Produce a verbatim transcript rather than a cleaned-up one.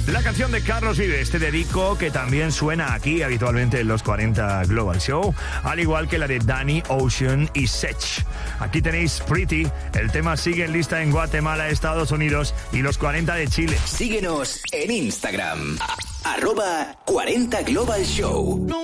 La canción de Carlos Vives, Te Dedico, que también suena aquí habitualmente en los cuarenta Global Show, al igual que la de Danny Ocean y Sech. Aquí tenéis Pretty, el tema sigue en lista en Guatemala, Estados Unidos y los cuarenta de Chile. Síguenos en Instagram, arroba cuarenta Global Show. No